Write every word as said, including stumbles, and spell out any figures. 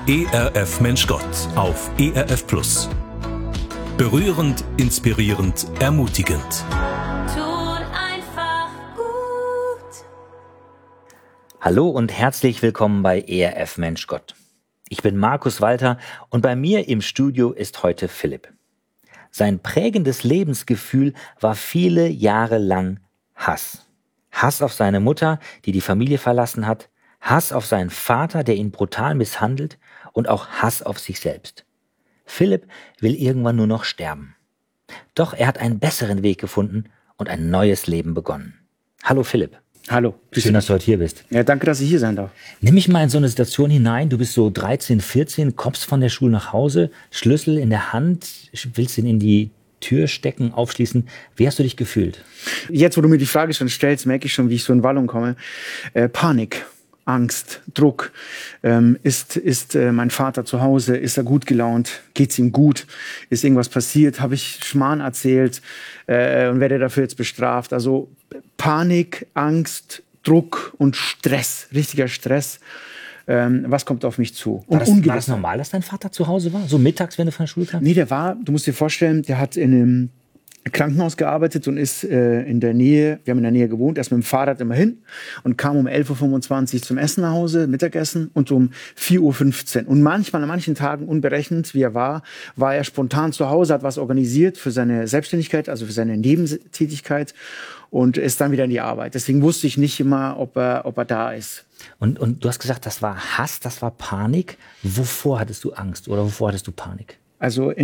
E R F Mensch Gott auf E R F Plus. Berührend, inspirierend, ermutigend. Tut einfach gut. Hallo und herzlich willkommen bei E R F Mensch Gott. Ich bin Markus Walter und bei mir im Studio ist heute Philipp. Sein prägendes Lebensgefühl war viele Jahre lang Hass. Hass auf seine Mutter, die die Familie verlassen hat, Hass auf seinen Vater, der ihn brutal misshandelt, und auch Hass auf sich selbst. Philipp will irgendwann nur noch sterben. Doch er hat einen besseren Weg gefunden und ein neues Leben begonnen. Hallo Philipp. Hallo. Schön, dass du heute hier bist. Ja, danke, dass ich hier sein darf. Nimm mich mal in so eine Situation hinein. Du bist so dreizehn, vierzehn, kommst von der Schule nach Hause, Schlüssel in der Hand, willst ihn in die Tür stecken, aufschließen. Wie hast du dich gefühlt? Jetzt, wo du mir die Frage schon stellst, merke ich schon, wie ich so in Wallung komme. Äh, Panik. Angst, Druck. Ähm, ist ist äh, mein Vater zu Hause? Ist er gut gelaunt? Geht's ihm gut? Ist irgendwas passiert? Habe ich Schmarrn erzählt? Äh, und werde dafür jetzt bestraft? Also Panik, Angst, Druck und Stress. Richtiger Stress. Ähm, was kommt auf mich zu? War Und das, war das normal, dass dein Vater zu Hause war? So mittags, wenn du von der Schule kamst? Nee, der war, du musst dir vorstellen, der hat in einem Krankenhaus gearbeitet und ist äh, in der Nähe, wir haben in der Nähe gewohnt, erst mit dem Fahrrad immer hin und kam um elf Uhr fünfundzwanzig zum Essen nach Hause, Mittagessen, und um vier Uhr fünfzehn. Und manchmal, an manchen Tagen, unberechnet wie er war, war er spontan zu Hause, hat was organisiert für seine Selbstständigkeit, also für seine Nebentätigkeit, und ist dann wieder in die Arbeit. Deswegen wusste ich nicht immer, ob er, ob er da ist. Und, und du hast gesagt, das war Hass, das war Panik. Wovor hattest du Angst oder wovor hattest du Panik? Also